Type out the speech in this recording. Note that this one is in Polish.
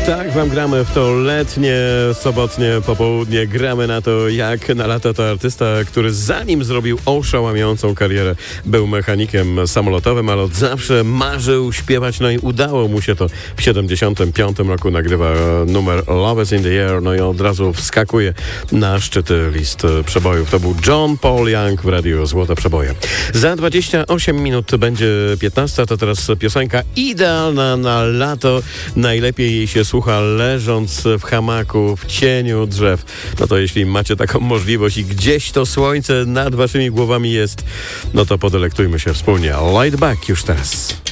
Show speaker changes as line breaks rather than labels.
Tak wam gramy w to letnie, sobotnie popołudnie. Gramy na to, jak na lata to artysta, który zanim zrobił oszałamiającą karierę, był mechanikiem samolotowym, ale od zawsze marzył śpiewać, no i udało mu się to. W 75 roku nagrywa numer Love is in the Air, no i od razu wskakuje na szczyty list przebojów. To był John Paul Young w radiu Złote Przeboje. Za 28 minut będzie 15, to teraz piosenka idealna na lato. Najlepiej jej się słucha leżąc w hamaku, w cieniu drzew. No to jeśli macie taką możliwość i gdzieś to słońce nad waszymi głowami jest, no to podelektujmy się wspólnie. Light Back już teraz.